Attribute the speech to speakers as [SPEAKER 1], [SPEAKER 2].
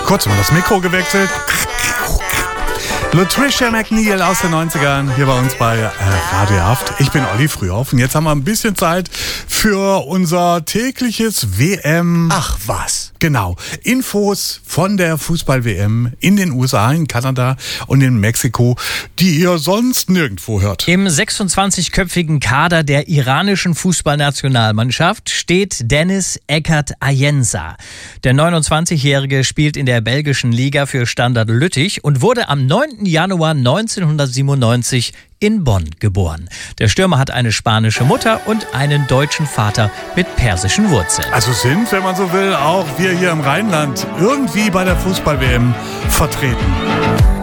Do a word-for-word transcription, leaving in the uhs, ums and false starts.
[SPEAKER 1] Kurz mal das Mikro gewechselt. Latricia McNeil aus den neunzigern, hier bei uns bei äh, Radio Haft. Ich bin Olli Frühauf und jetzt haben wir ein bisschen Zeit für unser tägliches W M...
[SPEAKER 2] Ach was.
[SPEAKER 1] Genau, Infos von der Fußball-W M in den U S A, in Kanada und in Mexiko, die ihr sonst nirgendwo hört.
[SPEAKER 3] Im sechsundzwanzigköpfigen Kader der iranischen Fußballnationalmannschaft steht Deniz Eckert Ayensa. Der neunundzwanzigjährige spielt in der belgischen Liga für Standard Lüttich und wurde am neunten Januar neunzehnhundertsiebenundneunzig in Bonn geboren. Der Stürmer hat eine spanische Mutter und einen deutschen Vater mit persischen Wurzeln.
[SPEAKER 1] Also sind, wenn man so will, auch wir hier im Rheinland irgendwie bei der Fußball-W M vertreten.